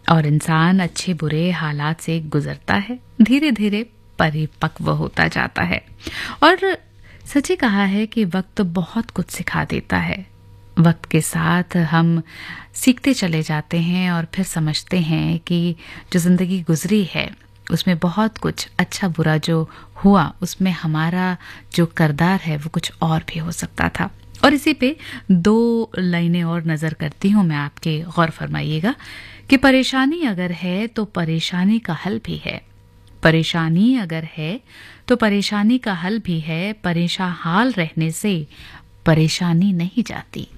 और इंसान अच्छे बुरे हालात से गुजरता है, धीरे धीरे परिपक्व होता जाता है। और सच ही कहा है कि वक्त बहुत कुछ सिखा देता है। वक्त के साथ हम सीखते चले जाते हैं और फिर समझते हैं कि जो ज़िंदगी गुजरी है उसमें बहुत कुछ अच्छा बुरा जो हुआ उसमें हमारा जो किरदार है वो कुछ और भी हो सकता था। और इसी पे 2 लाइनें और नज़र करती हूँ मैं, आपके गौर फरमाइएगा कि परेशानी अगर है तो परेशानी का हल भी है। परेशानी अगर है तो परेशानी का हल भी है। परेशान हाल रहने से परेशानी नहीं जाती।